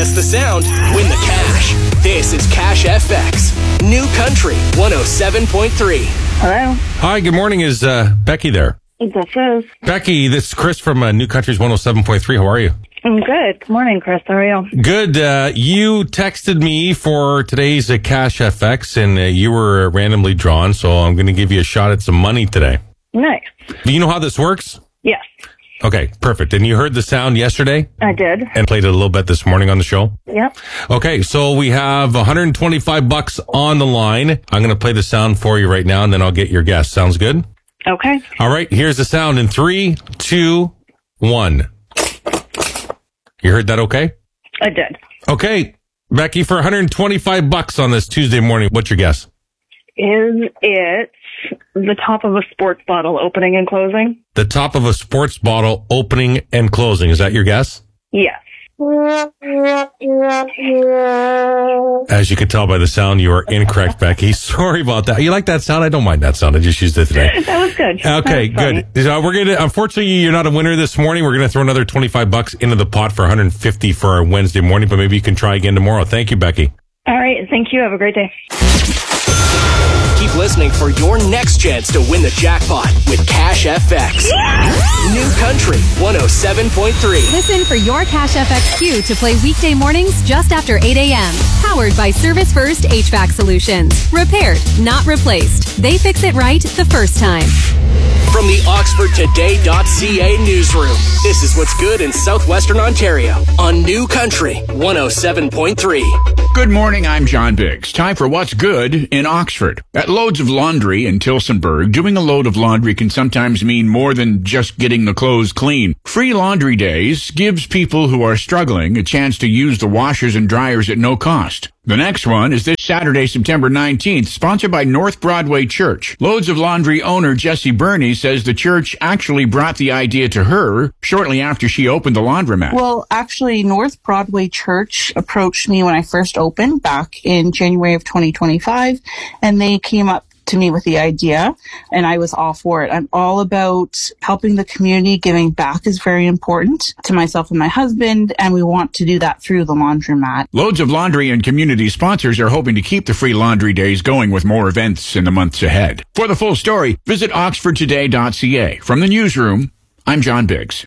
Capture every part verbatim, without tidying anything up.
Trust the sound, win the cash. This is Cash F X. New Country one oh seven point three. Hello. Hi, good morning. Is uh, Becky there? This is. Becky, this is Chris from uh, New Country's one oh seven point three. How are you? I'm good. Good morning, Chris. How are you? Good. Uh, you texted me for today's uh, Cash F X, and uh, you were randomly drawn, so I'm going to give you a shot at some money today. Nice. Do you know how this works? Yes. Okay, perfect. And you heard the sound yesterday? I did. And played it a little bit this morning on the show? Yep. Okay, so we have one hundred twenty-five bucks on the line. I'm going to play the sound for you right now, and then I'll get your guess. Sounds good? Okay. All right, here's the sound in three, two, one. You heard that okay? I did. Okay, Becky, for one hundred twenty-five bucks on this Tuesday morning, what's your guess? Is it the top of a sports bottle opening and closing? The top of a sports bottle opening and closing. Is that your guess? Yes. As you can tell by the sound, you are incorrect, Becky. Sorry about that. You like that sound? I don't mind that sound. I just used it today. That was good. Okay, was good. Uh, we're gonna. Unfortunately, you're not a winner this morning. We're gonna throw another twenty-five bucks into the pot for one hundred fifty for our Wednesday morning, but maybe you can try again tomorrow. Thank you, Becky. All right. Thank you. Have a great day. Keep listening for your next chance to win the jackpot with Cash F X. New Country one oh seven point three. Listen for your Cash F X cue to play weekday mornings just after eight a.m. Powered by Service First H V A C Solutions. Repaired, not replaced. They fix it right the first time. From the Oxford Today dot C A newsroom, this is what's good in southwestern Ontario on New Country one oh seven point three. Good morning, I'm John Biggs. Time for What's Good in Oxford. At Loads of Laundry in Tillsonburg, doing a load of laundry can sometimes mean more than just getting the clothes clean. Free Laundry Days gives people who are struggling a chance to use the washers and dryers at no cost. The next one is this Saturday, September nineteenth, sponsored by North Broadway Church. Loads of Laundry owner Jesse Burney says the church actually brought the idea to her shortly after she opened the laundromat. Well, actually, North Broadway Church approached me when I first opened back in January of twenty twenty-five, and they came up to me with the idea, and I was all for it. I'm all about helping the community. Giving back is very important to myself and my husband, and we want to do that through the laundromat. Loads of Laundry and community sponsors are hoping to keep the Free Laundry Days going with more events in the months ahead. For the full story, visit oxford today dot c a. From the newsroom, I'm John Biggs.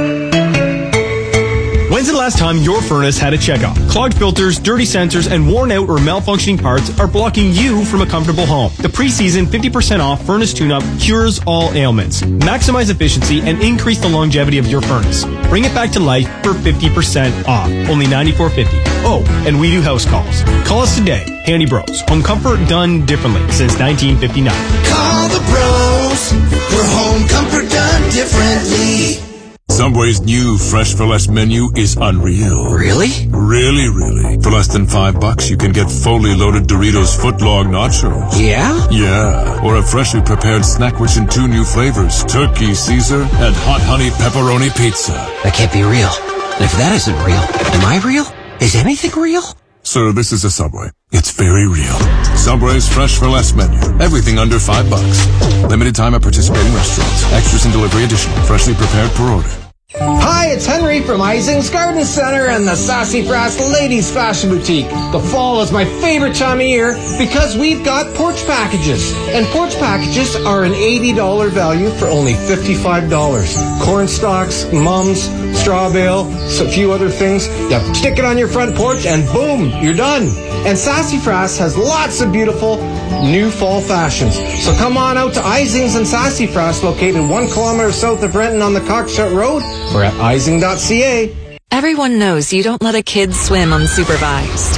When's the last time your furnace had a checkup? Clogged filters, dirty sensors, and worn out or malfunctioning parts are blocking you from a comfortable home. The pre-season fifty percent off furnace tune-up cures all ailments. Maximize efficiency and increase the longevity of your furnace. Bring it back to life for fifty percent off. Only ninety-four fifty. Oh, and we do house calls. Call us today. Handy Bros. Home comfort done differently since nineteen fifty-nine. Call the Bros for home comfort done differently. Subway's new Fresh for Less menu is unreal. Really? Really, really. For less than five bucks, you can get fully loaded Doritos footlong nachos. Yeah? Yeah. Or a freshly prepared snack rich in two new flavors, Turkey Caesar and Hot Honey Pepperoni Pizza. That can't be real. And if that isn't real, am I real? Is anything real? Sir, this is a Subway. It's very real. Subway's Fresh for Less menu. Everything under five bucks. Limited time at participating restaurants. Extras and delivery additional. Freshly prepared per order. Hi, it's Henry from Ising's Garden Center and the Sassafras Ladies Fashion Boutique. The fall is my favorite time of year because we've got porch packages. And porch packages are an eighty dollars value for only fifty-five dollars. Corn stalks, mums, straw bale, a few other things. You stick it on your front porch and boom, you're done. And Sassafras has lots of beautiful new fall fashions. So come on out to Ising's and Sassafras, located one kilometer south of Renton on the Cockshut Road, or at ising dot c a. Everyone knows you don't let a kid swim unsupervised.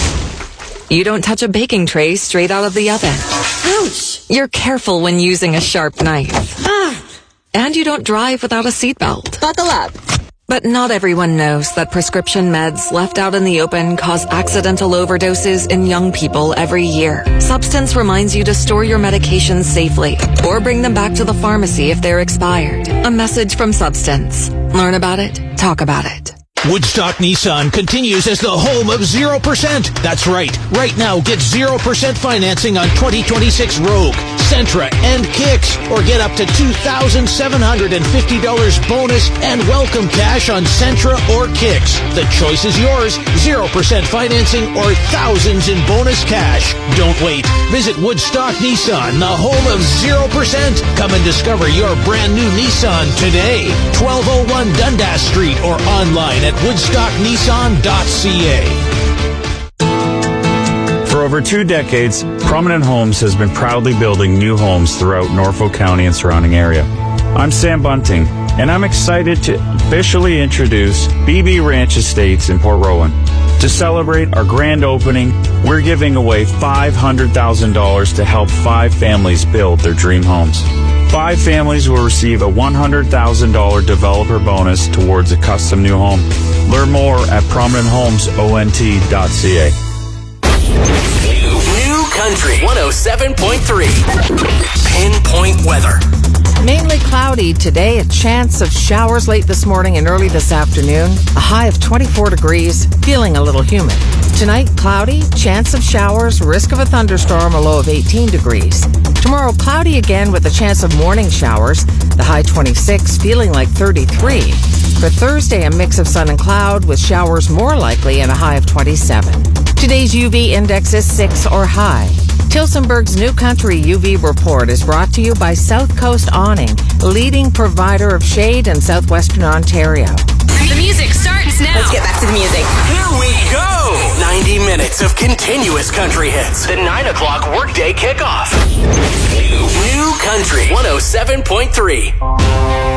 You don't touch a baking tray straight out of the oven. Ouch! You're careful when using a sharp knife. Ah! And you don't drive without a seatbelt. Buckle up. But not everyone knows that prescription meds left out in the open cause accidental overdoses in young people every year. Substance reminds you to store your medications safely or bring them back to the pharmacy if they're expired. A message from Substance. Learn about it, talk about it. Woodstock Nissan continues as the home of zero percent. That's right. Right now, get zero percent financing on twenty twenty-six Rogue, Sentra, and Kicks. Or get up to two thousand seven hundred fifty dollars bonus and welcome cash on Sentra or Kicks. The choice is yours. zero percent financing or thousands in bonus cash. Don't wait. Visit Woodstock Nissan, the home of zero percent. Come and discover your brand new Nissan today. twelve oh one Dundas Street or online at woodstock nissan dot c a. For over two decades, Prominent Homes has been proudly building new homes throughout Norfolk County and surrounding area. I'm Sam Bunting, and I'm excited to officially introduce B B Ranch Estates in Port Rowan. To celebrate our grand opening, we're giving away five hundred thousand dollars to help five families build their dream homes. Five families will receive a one hundred thousand dollars developer bonus towards a custom new home. Learn more at prominent homes o n t dot c a. New Country one oh seven point three. Pinpoint weather. Mainly cloudy today, a chance of showers late this morning and early this afternoon. A high of twenty-four degrees, feeling a little humid. Tonight, cloudy, chance of showers, risk of a thunderstorm, a low of eighteen degrees. Tomorrow, cloudy again with a chance of morning showers. The high twenty-six, feeling like thirty-three. For Thursday, a mix of sun and cloud with showers more likely and a high of twenty-seven. Today's U V index is six or high. Tilsonburg's New Country U V report is brought to you by South Coast Awning, leading provider of shade in southwestern Ontario. The music starts now. Let's get back to the music. Here we go. ninety minutes of continuous country hits. The nine o'clock workday kickoff. New Country one oh seven point three.